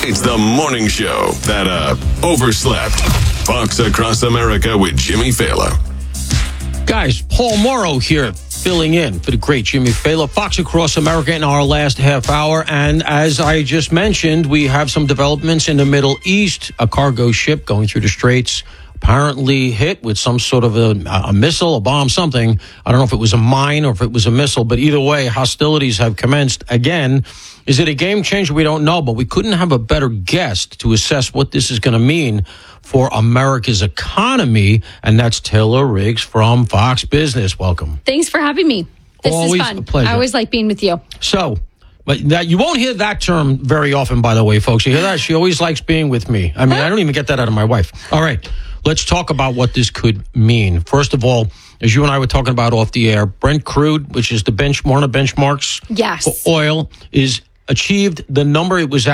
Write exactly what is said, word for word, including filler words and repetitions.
It's the morning show that uh, overslept. Fox Across America with Jimmy Fallon. Guys, Paul Morrow here, filling in for the great Jimmy Fallon. Fox Across America in our last half hour. And as I just mentioned, we have some developments in the Middle East. A cargo ship going through the Straits apparently hit with some sort of a, a missile, a bomb, something. I don't know if it was a mine or if it was a missile, but either way, hostilities have commenced again. Is it a game changer? We don't know, but we couldn't have a better guest to assess what this is going to mean for America's economy, and that's Taylor Riggs from Fox Business. Welcome. Thanks for having me. This Always is fun. a pleasure. I always like being with you. So, but that, you won't hear that term very often, by the way, folks. You hear that? She always likes being with me. I mean, I don't even get that out of my wife. All right, let's talk about what this could mean. First of all, as you and I were talking about off the air, Brent crude, which is the bench, one of the benchmarks Yes. for oil, is achieved the number it was